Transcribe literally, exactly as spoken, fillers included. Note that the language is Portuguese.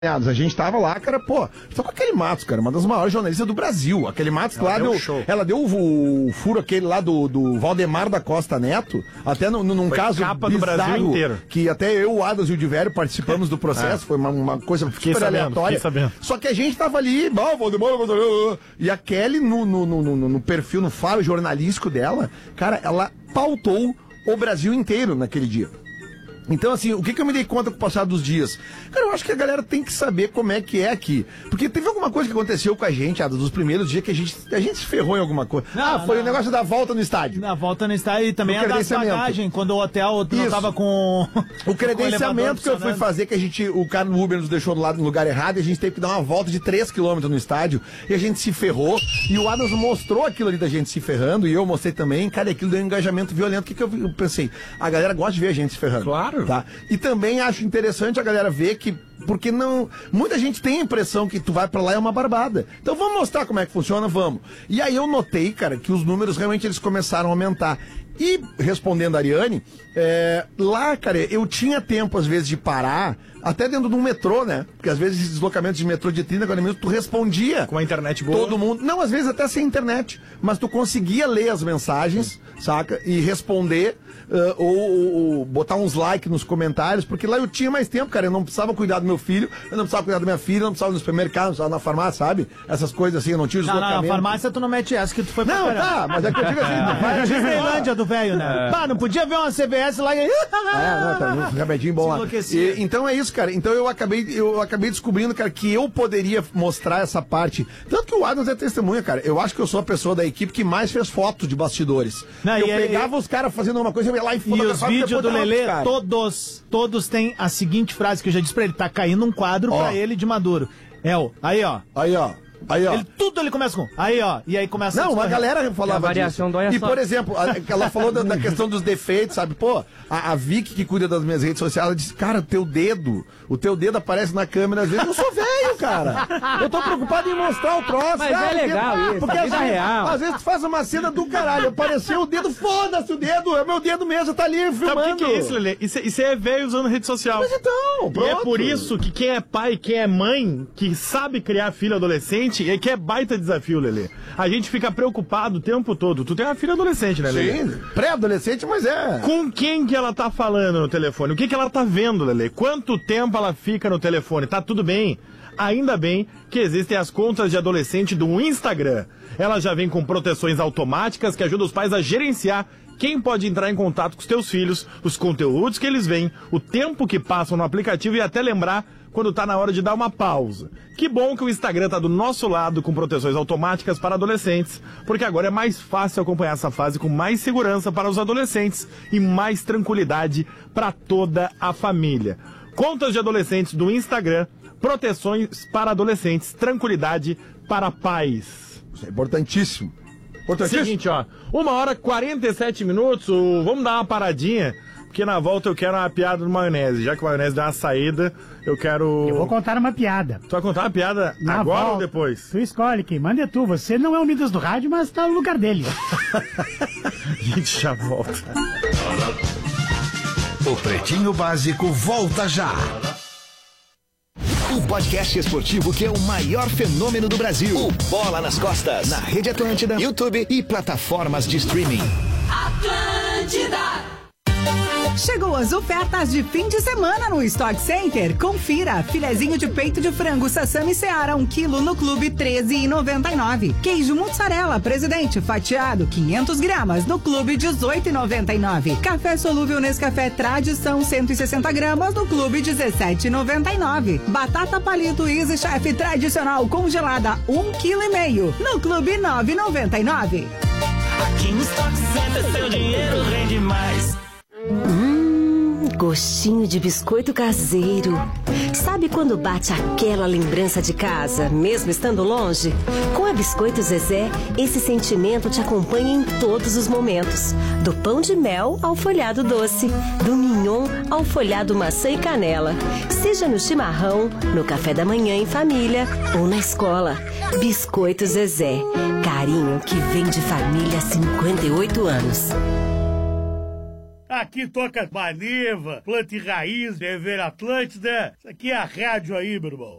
A gente tava lá, cara, pô, só com aquele Matos, cara, uma das maiores jornalistas do Brasil. Aquele Matos ela lá deu, deu ela deu o, o furo aquele lá do, do Valdemar da Costa Neto, até no, num foi caso capa bizarro, do Brasil inteiro. Que até eu, o Adas e o Divério participamos do processo, é. Foi uma, uma coisa fiquei super sabendo, aleatória. sabendo. Só que a gente tava ali, oh, Valdemar, Valdemar, e a Kelly no, no, no, no, no perfil, no faro jornalístico dela, cara, ela pautou o Brasil inteiro naquele dia. Então, assim, o que, que eu me dei conta com o passar dos dias? Cara, eu acho que a galera tem que saber como é que é aqui. Porque teve alguma coisa que aconteceu com a gente, ah, dos primeiros dias que a gente, a gente se ferrou em alguma coisa. Não, ah, foi não. o negócio da volta no estádio. Na volta no estádio e também a da bagagem, quando o hotel não tava com... O credenciamento com o que eu fui fazer, que a gente, o cara no Uber nos deixou do lado no lugar errado, e a gente teve que dar uma volta de três quilômetros no estádio, e a gente se ferrou, e o Adams mostrou aquilo ali da gente se ferrando, e eu mostrei também, cara, e aquilo deu um engajamento violento. O que, que eu, eu pensei? A galera gosta de ver a gente se ferrando. Claro. Tá? E também acho interessante a galera ver que, porque não, muita gente tem a impressão que tu vai pra lá é uma barbada. Então vamos mostrar como é que funciona, vamos. E aí eu notei, cara, que os números realmente eles começaram a aumentar. E, respondendo a Ariane, é, lá, cara, eu tinha tempo, às vezes, de parar, até dentro de um metrô, né? Porque, às vezes, esses deslocamentos de metrô de trinta, quarenta minutos, tu respondia. Com a internet boa. Todo mundo. Não, às vezes até sem internet. Mas tu conseguia ler as mensagens, saca? E responder, uh, ou, ou, ou botar uns likes nos comentários, porque lá eu tinha mais tempo, cara. Eu não precisava cuidar do meu filho, eu não precisava cuidar da minha filha, eu não precisava ir no supermercado, não precisava na farmácia, sabe? Essas coisas assim, eu não tinha os deslocamentos. Não, não, na farmácia tu não mete essa que tu foi pra Não, caramba. tá, mas é que eu digo assim, é, tu vai a Disneylândia do velho, né? É. Pá, não podia ver uma C V S lá e... É, não, tá um remedinho bom lá. E, então é isso, cara. Então eu acabei, eu acabei descobrindo, cara, que eu poderia mostrar essa parte. Tanto que o Adams é testemunha, cara. Eu acho que eu sou a pessoa da equipe que mais fez foto de bastidores. Não, eu e, pegava e, os caras fazendo uma coisa, eu ia lá e fotografava. E os vídeos do Lelê, todos, todos têm a seguinte frase que eu já disse pra ele. Tá caindo um quadro ó. pra ele de Maduro. É, ó, aí, ó. Aí, ó. Aí, ó. Ele, tudo ele começa com. Aí, ó. E aí começa Não, a galera falava. A variação disso. dói a E, só. por exemplo, a, ela falou da, da questão dos defeitos, sabe? Pô, a, a Vicky, que cuida das minhas redes sociais, ela disse: cara, o teu dedo, o teu dedo aparece na câmera às vezes. Eu sou velho, cara. Eu tô preocupado em mostrar o troço. Mas cara, é legal porque, isso. Porque é às vezes, real. às vezes tu faz uma cena do caralho. Apareceu o dedo, foda-se o dedo. É meu dedo mesmo, tá ali filmando. Sabe o que, que é isso, Lelê? Isso, isso é velho usando rede social. Mas então, pronto. E é por isso que quem é pai, quem é mãe, que sabe criar filho adolescente, é que é baita desafio, Lelê. A gente fica preocupado o tempo todo. Tu tem uma filha adolescente, né, Lelê? Sim, pré-adolescente, mas é. Com quem que ela tá falando no telefone? O que que ela tá vendo, Lelê? Quanto tempo ela fica no telefone? Tá tudo bem? Ainda bem que existem as contas de adolescente do Instagram. Ela já vem com proteções automáticas que ajudam os pais a gerenciar quem pode entrar em contato com os teus filhos, os conteúdos que eles veem, o tempo que passam no aplicativo e até lembrar quando tá na hora de dar uma pausa. Que bom que o Instagram tá do nosso lado com proteções automáticas para adolescentes, porque agora é mais fácil acompanhar essa fase com mais segurança para os adolescentes e mais tranquilidade para toda a família. Contas de adolescentes do Instagram, proteções para adolescentes, tranquilidade para pais. Isso é importantíssimo. importantíssimo. Seguinte, ó, uma hora e quarenta e sete minutos, vamos dar uma paradinha, porque na volta eu quero uma piada do maionese. Já que o maionese deu uma saída, eu quero... Eu vou contar uma piada. Tu vai contar uma piada na agora volta, ou depois? Tu escolhe, quem manda é tu. Você não é o Midas do rádio, mas tá no lugar dele. A gente já volta. O Pretinho Básico volta já. O podcast esportivo que é o maior fenômeno do Brasil. O Bola nas Costas. Na Rede Atlântida, YouTube e plataformas de streaming. Atlântida. Chegou as ofertas de fim de semana no Stock Center. Confira. Filezinho de peito de frango Sassami Seara, um quilo no Clube treze reais e noventa e nove centavos. Queijo mussarela Presidente fatiado quinhentas gramas no Clube dezoito reais e noventa e nove centavos. Café solúvel Nescafé Tradição cento e sessenta gramas no Clube dezessete reais e noventa e nove centavos. Batata palito Easy Chef tradicional congelada um quilo e meio no Clube nove reais e noventa e nove centavos. Aqui no Stock Center seu dinheiro rende mais. Hum, gostinho de biscoito caseiro. Sabe quando bate aquela lembrança de casa, mesmo estando longe? Com a Biscoito Zezé, esse sentimento te acompanha em todos os momentos. Do pão de mel ao folhado doce, do mignon ao folhado maçã e canela. Seja no chimarrão, no café da manhã em família ou na escola. Biscoito Zezé, carinho que vem de família há cinquenta e oito anos. Aqui toca Maneva, Planta e Raiz, Dever Atlântida. Isso aqui é a rádio aí, meu irmão.